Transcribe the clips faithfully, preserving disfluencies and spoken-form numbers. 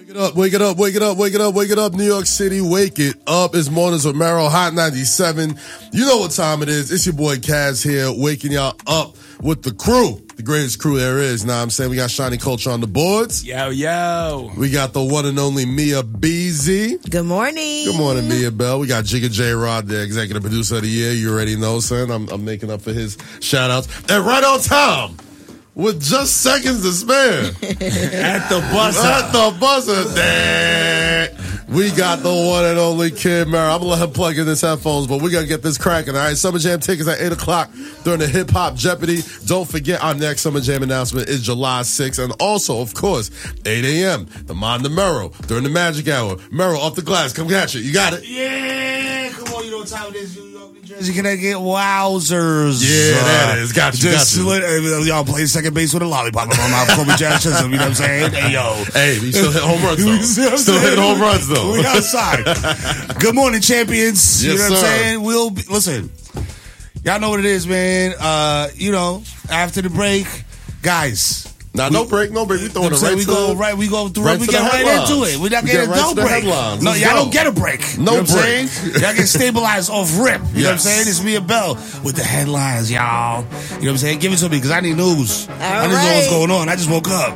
Wake it up, wake it up, wake it up, wake it up, wake it up, New York City, wake it up. It's Mornings with Mero, Hot ninety-seven. You know what time it is. It's your boy Kaz here, waking y'all up with the crew. The greatest crew there is, know what I'm saying? We got Shiny Culture on the boards. Yo, yo. We got the one and only Mia B Z. Good morning. Good morning, Mia Bell. We got Jigga J Rod, the executive producer of the year. You already know, son. I'm, I'm making up for his shout-outs. And right on time, with just seconds to spare. At the buzzer. At the buzzer. Dang. We got the one and only Kid Mero. I'm going to let him plug in his headphones, but we're going to get this cracking, all right? Summer Jam tickets at eight o'clock during the Hip Hop Jeopardy. Don't forget, our next Summer Jam announcement is July sixth. And also, of course, eight a.m., the Mind the Mero during the Magic Hour. Mero, off the glass. Come catch it. You got it? Yeah. Come on, you know what time it is. New York, New Jersey, Connecticut. Wowzers. Yeah, that is. Got you, Just got you. Let, uh, y'all play second base with a lollipop in my mouth. Kobe Jazz Chisholm, you know what I'm saying? Hey, yo. Hey, we still hit home runs, though. Still Still hitting home runs, though. We outside. Good morning, champions. Yes, you know what sir. I'm saying? We'll be, listen. Y'all know what it is, man. Uh, you know, after the break, guys. Nah, no break, no break. We throwing it right we to go the, right. We go through. right we to get the right headlines. into it. We're not We getting get right no to the break. headlines. No, Let's y'all go. don't get a break. No you know what I'm break. saying? Y'all get stabilized off rip. You know what I'm Yes. saying? It's Mia Bell with the headlines, y'all. You know what I'm saying? Give it to me because I need news. All I just know right. what's going on. I just woke up.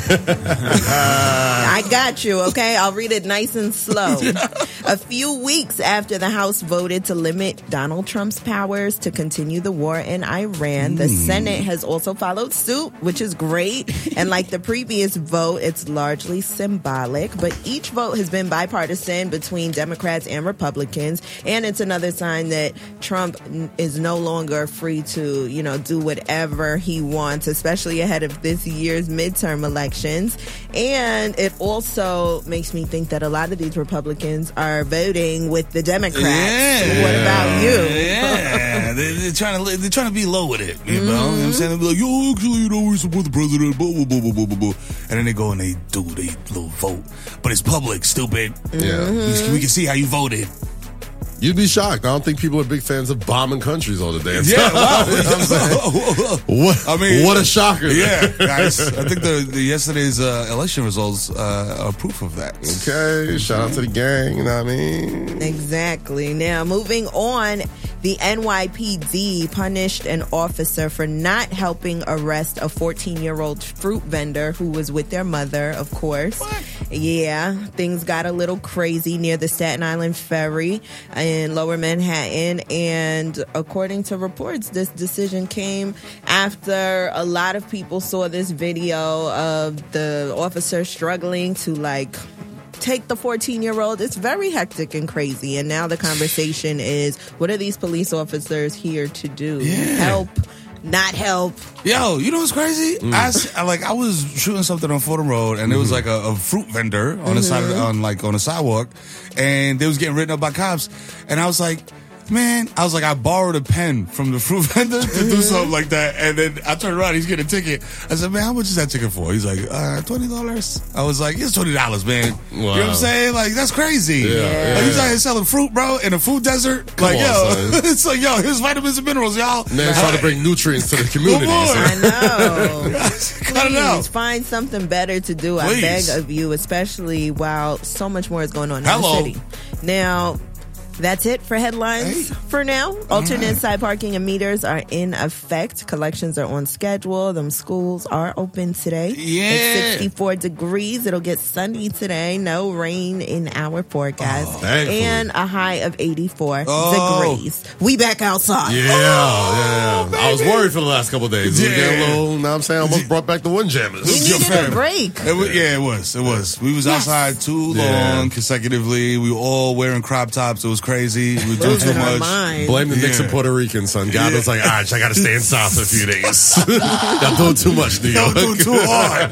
I got you, okay? I'll read it nice and slow. A few weeks after the House voted to limit Donald Trump's powers to continue the war in Iran, the Senate has also followed suit, which is great. And like the previous vote, it's largely symbolic, but each vote has been bipartisan between Democrats and Republicans. And it's another sign that Trump n- is no longer free to, you know, do whatever he wants, especially ahead of this year's midterm elections. And it also makes me think that a lot of these Republicans are voting with the Democrats. Yeah. What about you? Yeah, they, they're trying to they're trying to be low with it. You know, you know what I'm saying? They'll be like, yo, actually, you know, we support the president, blah blah blah blah blah blah, blah. And then they go and they do they little vote, but it's public, stupid. Yeah. We, we can see how you voted. You'd be shocked. I don't think people are big fans of bombing countries all the damn time. Yeah, wow. You know what I'm saying? What, I mean, what a shocker. Yeah, guys. I think the, the yesterday's uh, election results uh, are proof of that. Okay, shout out to the gang, you know what I mean? Exactly. Now, moving on, the N Y P D punished an officer for not helping arrest a fourteen-year-old fruit vendor who was with their mother, of course. What? Yeah, things got a little crazy near the Staten Island Ferry in Lower Manhattan, and according to reports, this decision came after a lot of people saw this video of the officer struggling to, like, take the fourteen-year-old. It's very hectic and crazy. And now the conversation is, what are these police officers here to do? Yeah. Help, not help. Yo, you know what's crazy? Mm. I, s- I, like I was shooting something on Fordham Road, and there was like a, a fruit vendor on the side of the, on like on the sidewalk, and they was getting written up by cops, and I was like, man, I was like, I borrowed a pen from the fruit vendor to do something like that, and then I turned around, he's getting a ticket. I said, man, how much is that ticket for? He's like, uh, twenty dollars. I was like, it's twenty dollars, man. You know what Wow. I'm saying? Like, that's crazy. Yeah, yeah, Like, he's yeah. out here selling fruit, bro, in a food desert. Come like, on, yo, son. it's like, yo, here's vitamins and minerals, y'all. Man, trying to bring nutrients to the community. Come on. son. I know. Cut it out. Please find something better to do. Please. I beg of you, especially while so much more is going on Hello. in the city. Now, that's it for headlines Hey. for now. Alternate side parking and meters are in effect. Collections are on schedule. Them schools are open today. Yeah. It's sixty-four degrees. It'll get sunny today. No rain in our forecast. Oh, thankfully. And a high of eighty-four Oh. degrees. We back outside. Yeah, yeah. I was worried for the last couple of days. We were Yeah. getting a little, know what I'm saying? Almost brought back the windjammers. We Yo, needed fam. a break. It was, yeah, it was. It was. We was Yes. outside too long Yeah. consecutively. We were all wearing crop tops. It was crazy. We were doing too Losing our much. mind. Blame the Knicks Yeah. and Puerto Ricans, son. God Yeah. was like, all right, I got to stay inside for a few days. Y'all doing too much, New Yo, York. doing too hard.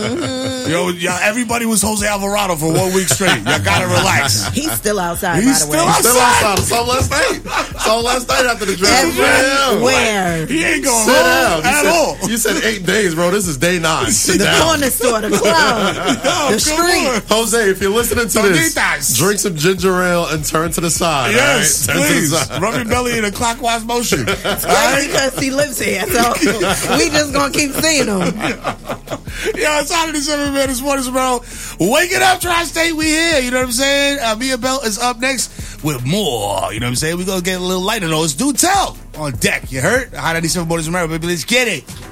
Yo, y'all, everybody was Jose Alvarado for one week straight. Y'all gotta relax. He's still outside, He's by the still way. outside. Still outside. Saw him last night. Saw him last night after the draft. Everywhere. He ain't going Sit home down. You at said, all. you said eight days, bro. This is day nine. Sit The down. corner store, the club, Yo, the come street. on. Jose, if you're listening to this, Tonitas. drink some ginger ale and turn to the side. Yes, all right? Turn please. to the side. Rub your belly in a clockwise motion. All That's right? because he lives here, so we just gonna keep seeing him. Yo, it's Saturday seven, man. This morning's bro. Wake it up, Tri-State. We here. You know what I'm saying? Uh, Mia Bell is up next with more. You know what I'm saying? We're gonna get a little lighter though. It's Do Tell on deck. You heard? Hot ninety-seven Mornings America, baby. Let's get it.